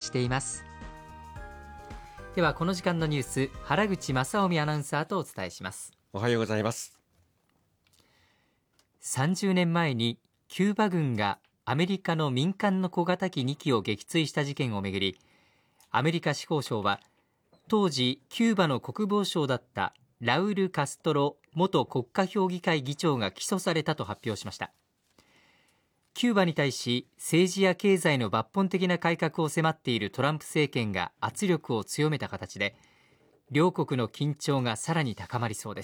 しています。ではこの時間のニュース、原口正臣アナウンサーとお伝えします。 おはようございます。 30年前にキューバ軍がアメリカの民間の小型機2機を撃墜した事件をめぐり、アメリカ司法省は当時キューバの国防相だったラウル・カストロ元国家評議会議長が起訴されたと発表しました。キューバに対し政治や経済の抜本的な改革を迫っているトランプ政権が圧力を強めた形で、両国の緊張がさらに高まりそうです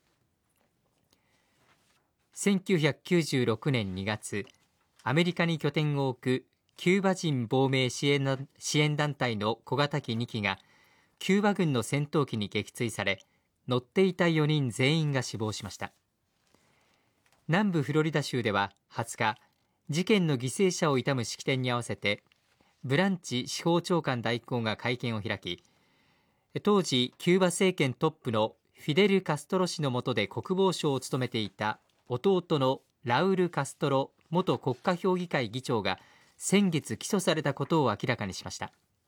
。1996年2月、アメリカに拠点を置くキューバ人亡命支援団体の小型機2機がキューバ軍の戦闘機に撃墜され、乗っていた4人全員が死亡しました。南部フロリダ州では20日、事件の犠牲者を悼む式典に合わせてブランチ司法長官代行が会見を開き、当時キューバ政権トップのフィデル・カストロ氏の下で国防相を務めていた弟のラウル・カストロ元国家評議会議長が先月起訴されたことを明らかにしました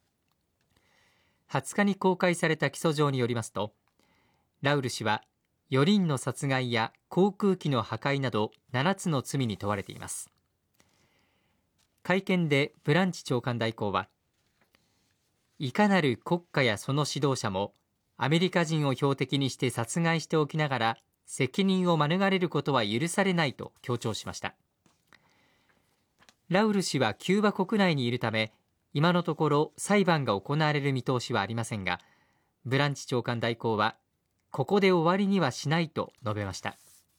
。20日に公開された起訴状によりますと、ラウル氏は4人の殺害や航空機の破壊など7つの罪に問われています。会見でブランチ長官代行は、いかなる国家やその指導者もアメリカ人を標的にして殺害しておきながら責任を免れることは許されないと強調しました。ラウル氏はキューバ国内にいるため、今のところ裁判が行われる見通しはありませんが、ブランチ長官代行はここで終わりにはしないと述べました。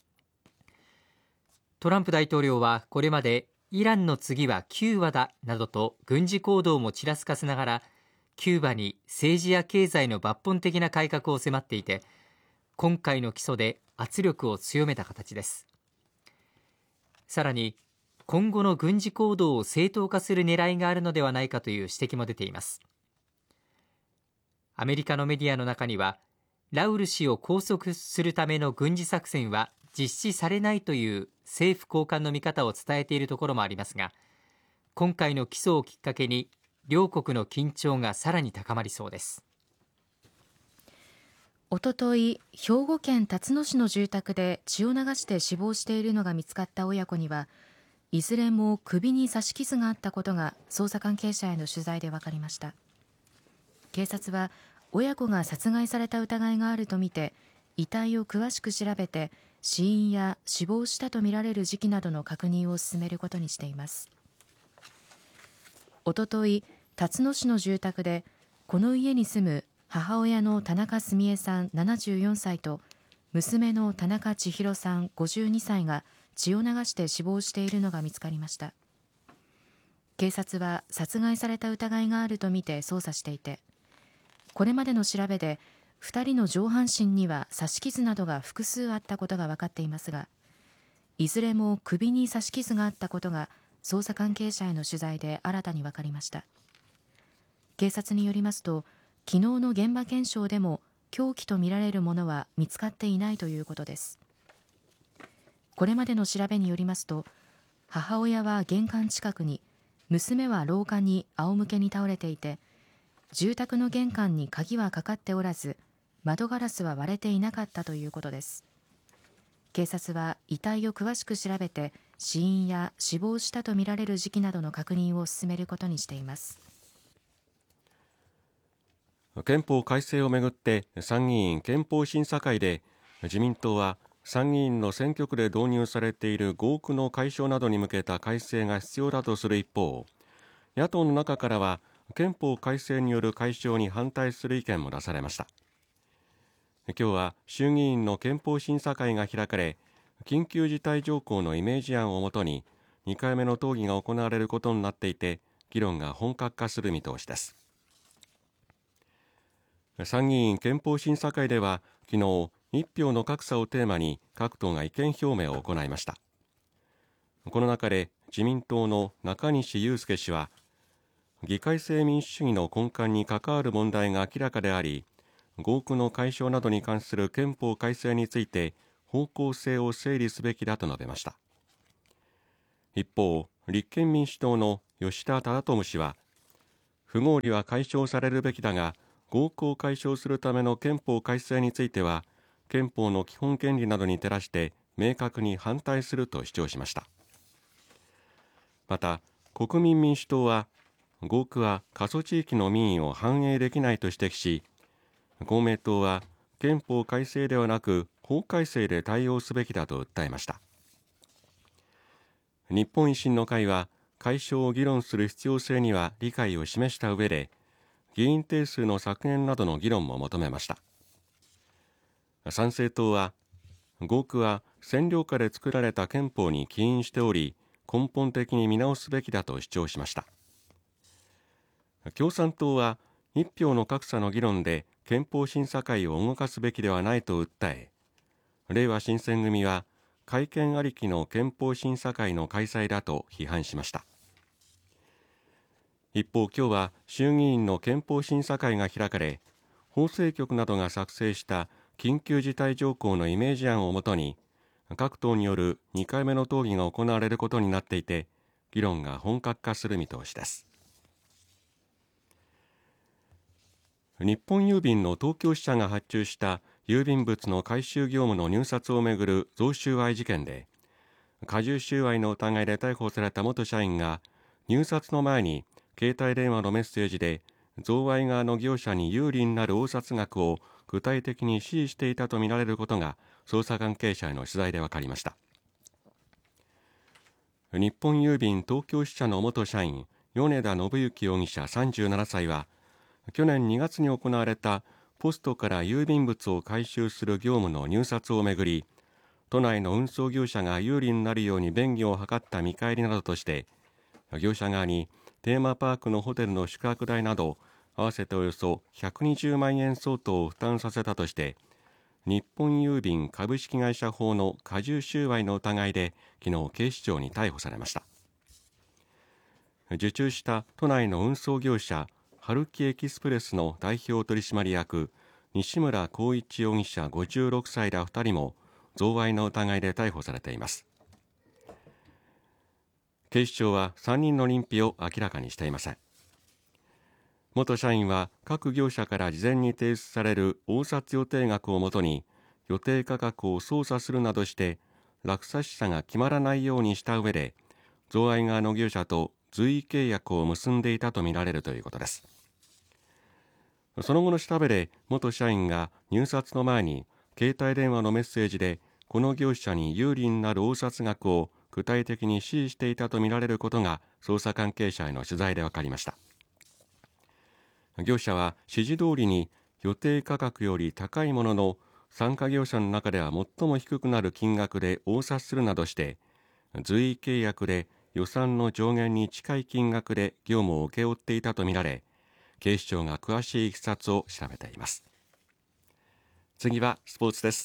トランプ大統領はこれまでイランの次はキューバだなどと軍事行動もちらつかせながら、キューバに政治や経済の抜本的な改革を迫っていて、今回の起訴で圧力を強めた形です。さらに今後の軍事行動を正当化する狙いがあるのではないかという指摘も出ています。アメリカのメディアの中には、ラウル氏を拘束するための軍事作戦は実施されないという政府高官の見方を伝えているところもありますが、今回の起訴をきっかけに両国の緊張がさらに高まりそうです。 おととい、兵庫県辰野市の住宅で血を流して死亡しているのが見つかった親子には、いずれも首に刺し傷があったことが捜査関係者への取材で分かりました。警察は親子が殺害された疑いがあるとみて、遺体を詳しく調べて死因や死亡したとみられる時期などの確認を進めることにしています。おととい、辰野市の住宅でこの家に住む母親の田中澄江さん74歳と娘の田中千尋さん52歳が血を流して死亡しているのが見つかりました。警察は殺害された疑いがあるとみて捜査していて、これまでの調べで2人の上半身には刺し傷などが複数あったことが分かっていますが、いずれも首に刺し傷があったことが捜査関係者への取材で新たに分かりました。警察によりますと、昨日の現場検証でも凶器とみられるものは見つかっていないということです。これまでの調べによりますと、母親は玄関近くに、娘は廊下に仰向けに倒れていて、住宅の玄関に鍵はかかっておらず、窓ガラスは割れていなかったということです。警察は遺体を詳しく調べて、死因や死亡したとみられる時期などの確認を進めることにしています。 憲法改正をめぐって参議院憲法審査会で、自民党は参議院の選挙区で導入されている合区の解消などに向けた改正が必要だとする一方、野党の中からは憲法改正による解消に反対する意見も出されました。今日は衆議院の憲法審査会が開かれ、緊急事態条項のイメージ案をもとに2回目の討議が行われることになっていて、議論が本格化する見通しです。参議院憲法審査会では昨日、一票の格差をテーマに各党が意見表明を行いました。この中で自民党の中西祐介氏は、議会制民主主義の根幹に関わる問題が明らかであり、合区の解消などに関する憲法改正について方向性を整理すべきだと述べました。一方、立憲民主党の吉田忠智氏は、 不合理は解消されるべきだが、合区を解消するための憲法改正については、憲法の基本権利などに照らして明確に反対すると主張しました。また、国民民主党は、合区は過疎地域の民意を反映できないと指摘し、公明党は憲法改正ではなく法改正で対応すべきだと訴えました。日本維新の会は、解消を議論する必要性には理解を示した上で、議員定数の削減などの議論も求めました。参政党は、合区は占領下で作られた憲法に起因しており、根本的に見直すべきだと主張しました。共産党は、一票の格差の議論で憲法審査会を動かすべきではないと訴え、れいわ新選組は、改憲ありきの憲法審査会の開催だと批判しました。一方、今日は衆議院の憲法審査会が開かれ、法制局などが作成した緊急事態条項のイメージ案をもとに、各党による2回目の討議が行われることになっていて、議論が本格化する見通しです。日本郵便の東京支社が発注した郵便物の回収業務の入札をめぐる贈収賄事件で、加重収賄の疑いで逮捕された元社員が、入札の前に携帯電話のメッセージで贈賄側の業者に有利になる応札額を具体的に指示していたとみられることが捜査関係者への取材で分かりました。日本郵便東京支社の元社員米田信之容疑者37歳は、去年2月に行われたポストから郵便物を回収する業務の入札をめぐり、都内の運送業者が有利になるように便宜を図った見返りなどとして、業者側にテーマパークのホテルの宿泊代など合わせておよそ120万円相当を負担させたとして、日本郵便株式会社法の加重収賄の疑いで昨日警視庁に逮捕されました。受注した都内の運送業者春木エキスプレスの代表取締役西村光一容疑者56歳ら2人も贈賄の疑いで逮捕されています。警視庁は3人の認否を明らかにしていません。元社員は各業者から事前に提出される応札予定額をもとに予定価格を操作するなどして落札者が決まらないようにした上で、贈賄側の業者と随意契約を結んでいたとみられるということです。その後の調べで、元社員が入札の前に携帯電話のメッセージでこの業者に有利になる応札額を具体的に指示していたとみられることが捜査関係者への取材で分かりました。業者は指示通りに予定価格より高いものの参加業者の中では最も低くなる金額で応札するなどして随意契約で予算の上限に近い金額で業務を請け負っていたとみられ、警視庁が詳しいいきさつを調べています。次はスポーツです。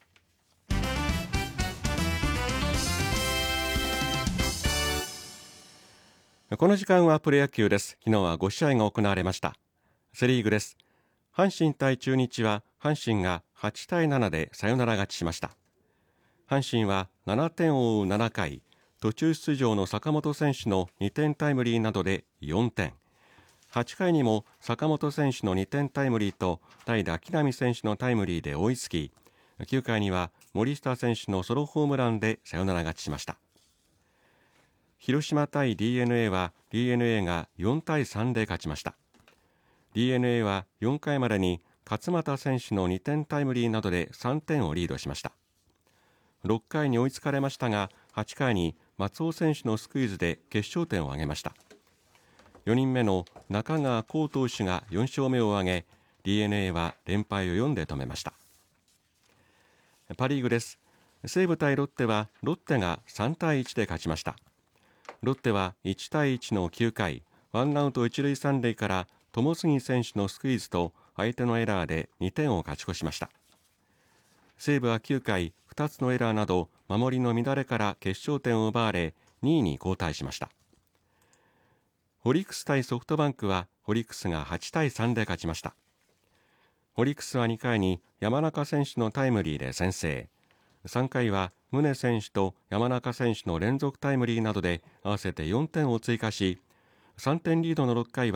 この時間はプロ野球です。昨日は5試合が行われました。セリーグです。阪神対中日は阪神が8対7でサヨナラ勝ちしました。阪神は7点を追う7回、途中出場の坂本選手の2点タイムリーなどで4点、8回にも坂本選手の2点タイムリーと代打木浪選手のタイムリーで追いつき、9回には森下選手のソロホームランでサヨナラ勝ちしました。広島対 DNA は DNA が4対3で勝ちました。 DNA は4回までに勝俣選手の2点タイムリーなどで3点をリードしました。6回に追いつかれましたが、8回に松尾選手のスクイズで決勝点を挙げました。4人目の中川幸投手が4勝目を挙げ、 DNA は連敗を4で止めました。パリーグです。西武対ロッテはロッテが3対1で勝ちました。ロッテは1対1の9回、ワンアウト一塁三塁から友杉選手のスクイズと相手のエラーで2点を勝ち越しました。西武は9回、2つのエラーなど守りの乱れから決勝点を奪われ2位に後退しました。オリックス対ソフトバンクはオリックスが8対3で勝ちました。オリックスは2回に山中選手のタイムリーで先制、3回は宗選手と山中選手の連続タイムリーなどで合わせて4点を追加し、3点リードの6回は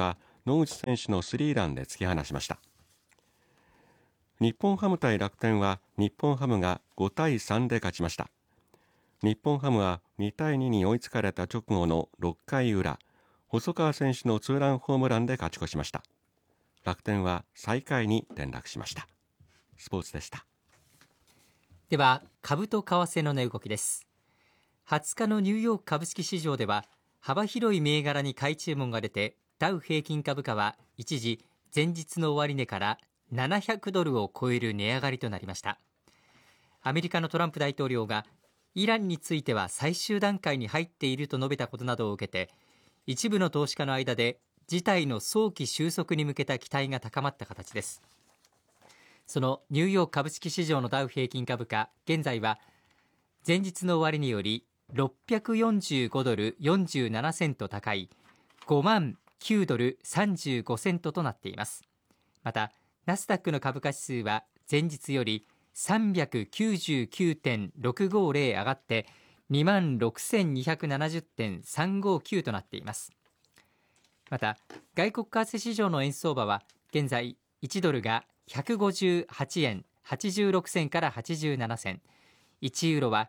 野口選手のスリーランで突き放しました。日本ハム対楽天は日本ハムが5対3で勝ちました。日本ハムは2対2に追いつかれた直後の6回裏、細川選手のツーランホームランで勝ち越しました。楽天は最下位に転落しました。スポーツでした。 では株と為替の値動きです。20日のニューヨーク株式市場では幅広い銘柄に買い注文が出て、ダウ平均株価は一時前日の終値から700ドルを超える値上がりとなりました。アメリカのトランプ大統領がイランについては最終段階に入っていると述べたことなどを受けて、一部の投資家の間で事態の早期収束に向けた期待が高まった形です。そのニューヨーク株式市場のダウ平均株価、現在は前日の終値より645ドル47セント高い5万9ドル35セントとなっています。またナスダックの株価指数は前日より399.650 上がって26,270.359 となっています。また外国為替市場の円相場は現在1ドルが158円86銭から87銭、1ユーロは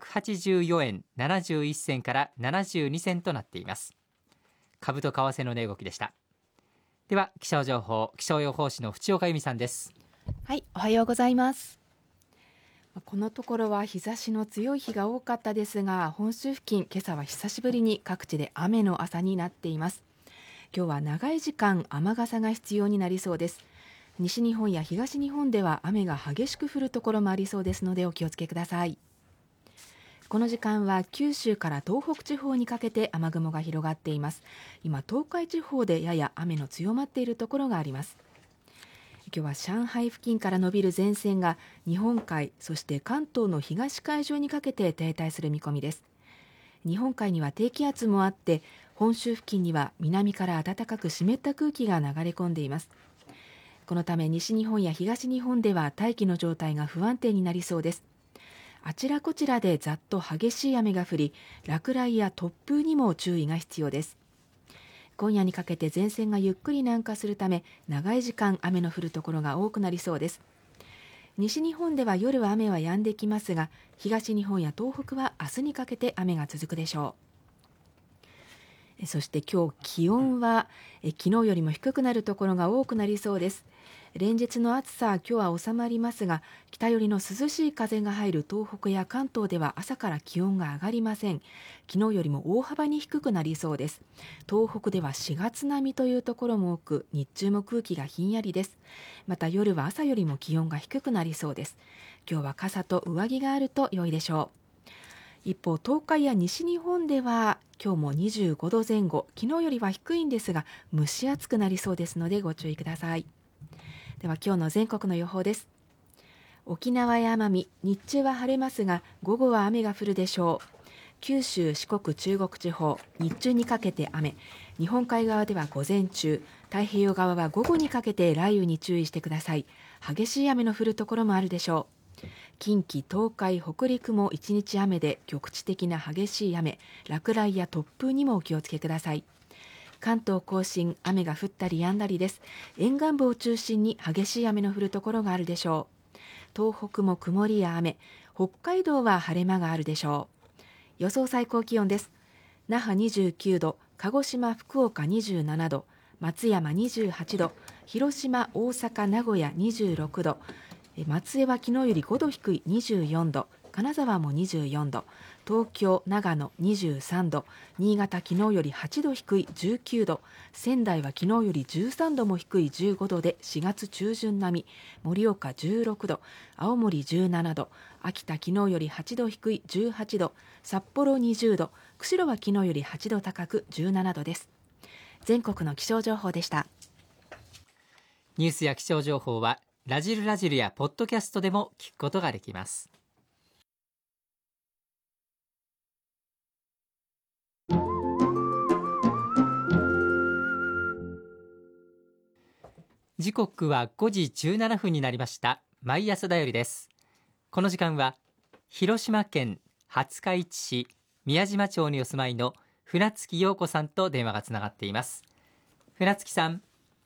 184円71銭から72銭となっています。株と為替の値動きでした。では気象情報、気象予報士の淵岡由美さんです。 はい、おはようございます。このところは日差しの強い日が多かったですが、本州付近、今朝は久しぶりに各地で雨の朝になっています。今日は長い時間雨傘が必要になりそうです。西日本や東日本では雨が激しく降るところもありそうですのでお気をつけください。この時間は九州から東北地方にかけて雨雲が広がっています。今東海地方でやや雨の強まっているところがあります。今日は上海付近から伸びる前線が日本海、そして関東の東海上にかけて停滞する見込みです。日本海には低気圧もあって、本州付近には南から暖かく湿った空気が流れ込んでいます。このため西日本や東日本では大気の状態が不安定になりそうです。あちらこちらでざっと激しい雨が降り、落雷や突風にも注意が必要です。今夜にかけて前線がゆっくり南下するため、長い時間雨の降るところが多くなりそうです。西日本では夜は雨は止んできますが、東日本や東北は明日にかけて雨が続くでしょう。そして今日気温は昨日よりも低くなるところが多くなりそうです。連日の暑さは今日は収まりますが、北寄りの涼しい風が入る東北や関東では朝から気温が上がりません。昨日よりも大幅に低くなりそうです。東北では4月並みというところも多く、日中も空気がひんやりです。また夜は朝よりも気温が低くなりそうです。今日は傘と上着があると良いでしょう。一方、東海や西日本では今日も25度前後、昨日よりは低いんですが蒸し暑くなりそうですのでご注意ください。では今日の全国の予報です。沖縄や奄美、日中は晴れますが午後は雨が降るでしょう。九州、四国、中国地方、日中にかけて雨、日本海側では午前中、太平洋側は午後にかけて雷雨に注意してください。激しい雨の降るところもあるでしょう。近畿、東海、北陸も一日雨で局地的な激しい雨、落雷や突風にもお気をつけください。関東甲信、雨が降ったり止んだりです。沿岸部を中心に激しい雨の降るところがあるでしょう。東北も曇りや雨、北海道は晴れ間があるでしょう。予想最高気温です。那覇29度、鹿児島、福岡27度、松山28度、広島、大阪、名古屋26度、松江は昨日より5度低い24度、金沢も24度、東京、長野23度、新潟昨日より8度低い19度、仙台は昨日より13度も低い15度で4月中旬並み、盛岡16度、青森17度、秋田昨日より8度低い18度、札幌20度、釧路は昨日より8度高く17度です。全国の気象情報でした。 ニュースや気象情報はラジルラジルやポッドキャストでも聞くことができます。時刻は5時17分になりました。毎朝だよりです。この時間は広島県廿日市市宮島町にお住まいの船月陽子さんと電話がつながっています。 船月さん。